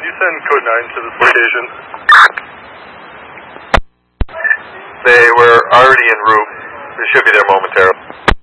you send code 9 to this location? They were already en route. They should be there momentarily.